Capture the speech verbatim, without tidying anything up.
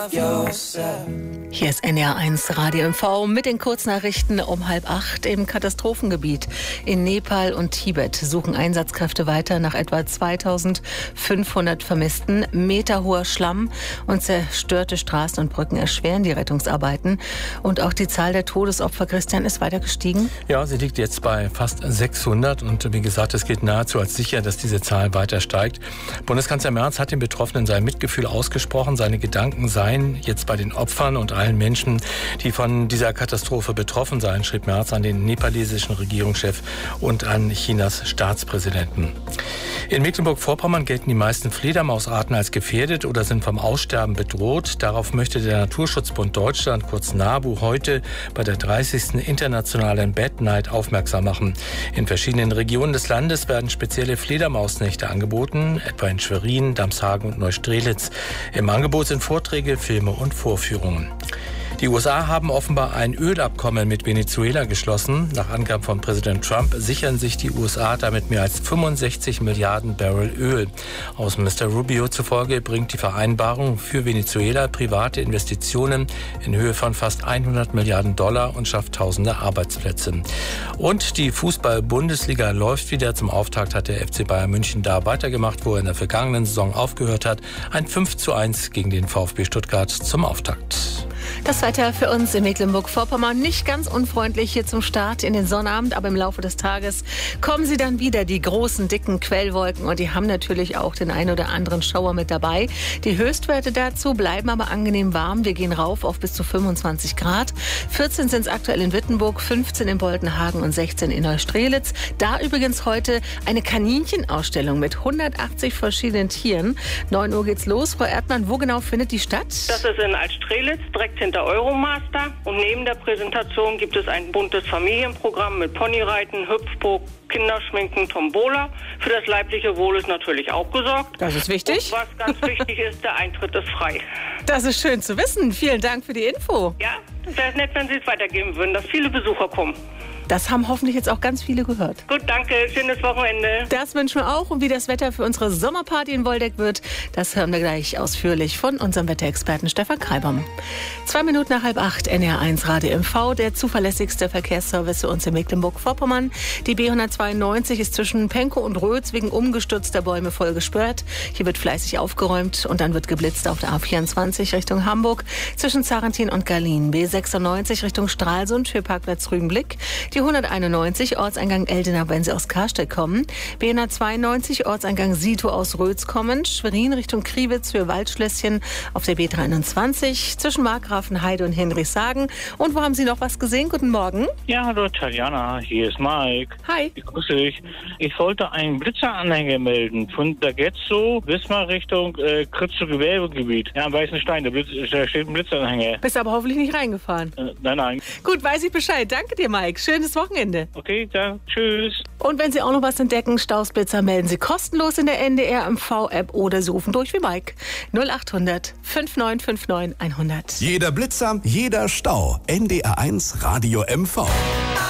love yourself. Hier ist N D R eins Radio M V mit den Kurznachrichten um halb acht. Im Katastrophengebiet in Nepal und Tibet suchen Einsatzkräfte weiter nach etwa zweitausendfünfhundert Vermissten. Meterhoher Schlamm und zerstörte Straßen und Brücken erschweren die Rettungsarbeiten. Und auch die Zahl der Todesopfer, Christian, ist weiter gestiegen? Ja, sie liegt jetzt bei fast sechshundert. Und wie gesagt, es gilt nahezu als sicher, dass diese Zahl weiter steigt. Bundeskanzler Merz hat den Betroffenen sein Mitgefühl ausgesprochen. Seine Gedanken seien jetzt bei den Opfern und allen Menschen, die von dieser Katastrophe betroffen seien, schrieb Merz an den nepalesischen Regierungschef und an Chinas Staatspräsidenten. In Mecklenburg-Vorpommern gelten die meisten Fledermausarten als gefährdet oder sind vom Aussterben bedroht. Darauf möchte der Naturschutzbund Deutschland, kurz NABU, heute bei der dreißigsten Internationalen Bat Night aufmerksam machen. In verschiedenen Regionen des Landes werden spezielle Fledermausnächte angeboten, etwa in Schwerin, Damshagen und Neustrelitz. Im Angebot sind Vorträge, Filme und Vorführungen. Die U S A haben offenbar ein Ölabkommen mit Venezuela geschlossen. Nach Angaben von Präsident Trump sichern sich die U S A damit mehr als fünfundsechzig Milliarden Barrel Öl. Außenminister Rubio zufolge bringt die Vereinbarung für Venezuela private Investitionen in Höhe von fast hundert Milliarden Dollar und schafft tausende Arbeitsplätze. Und die Fußball-Bundesliga läuft wieder. Zum Auftakt hat der F C Bayern München da weitergemacht, wo er in der vergangenen Saison aufgehört hat. Ein fünf zu eins gegen den VfB Stuttgart zum Auftakt. Das Wetter für uns in Mecklenburg-Vorpommern nicht ganz unfreundlich hier zum Start in den Sonnabend, aber im Laufe des Tages kommen sie dann wieder, die großen, dicken Quellwolken, und die haben natürlich auch den ein oder anderen Schauer mit dabei. Die Höchstwerte dazu bleiben aber angenehm warm. Wir gehen rauf auf bis zu fünfundzwanzig Grad. vierzehn sind es aktuell in Wittenburg, fünfzehn in Boltenhagen und sechzehn in Neustrelitz. Da übrigens heute eine Kaninchenausstellung mit hundertachtzig verschiedenen Tieren. neun Uhr geht's los. Frau Erdmann, wo genau findet die statt? Das ist in Altstrelitz, direkt hinter Euromaster. Und neben der Präsentation gibt es ein buntes Familienprogramm mit Ponyreiten, Hüpfburg, Kinderschminken, Tombola. Für das leibliche Wohl ist natürlich auch gesorgt. Das ist wichtig. Und was ganz wichtig ist, der Eintritt ist frei. Das ist schön zu wissen. Vielen Dank für die Info. Ja, das wäre nett, wenn Sie es weitergeben würden, dass viele Besucher kommen. Das haben hoffentlich jetzt auch ganz viele gehört. Gut, danke. Schönes Wochenende. Das wünschen wir auch. Und wie das Wetter für unsere Sommerparty in Woldeck wird, das hören wir gleich ausführlich von unserem Wetterexperten Stefan Kreibom. Zwei Minuten nach halb acht, N D R eins Radio M V, der zuverlässigste Verkehrsservice für uns in Mecklenburg-Vorpommern. Die B hundertzweiundneunzig ist zwischen Penkow und Rötz wegen umgestürzter Bäume voll gesperrt. Hier wird fleißig aufgeräumt und dann wird geblitzt auf der A vierundzwanzig Richtung Hamburg zwischen Zarentin und Garlin. B sechsundneunzig Richtung Stralsund für Parkplatz Rügenblick. Die hunderteinundneunzig Ortseingang Eldenau, wenn Sie aus Karstedt kommen. B hundertzweiundneunzig Ortseingang Sito aus Rötz kommen. Schwerin Richtung Kriwitz für Waldschlösschen auf der B dreiundzwanzig. Zwischen Markgrafenheide und Hinrichshagen. Und wo haben Sie noch was gesehen? Guten Morgen. Ja, hallo Tatjana, hier ist Mike. Hi. Ich grüße dich. Ich wollte einen Blitzeranhänger melden von der Getzo bis mal Richtung äh, Kritzow Gewerbegebiet. Ja, am Weißen Stein, da, Blitz, da steht ein Blitzanhänger. Bist aber hoffentlich nicht reingefahren. Äh, nein, nein. Gut, weiß ich Bescheid. Danke dir, Mike. Schönes Wochenende. Okay, dann tschüss. Und wenn Sie auch noch was entdecken, Stausblitzer, melden Sie kostenlos in der N D R M V-App oder Sie rufen durch wie Mike. null achthundert neunundfünfzig neunundfünfzig hundert. Jeder Blitzer, jeder Stau. N D R eins Radio M V.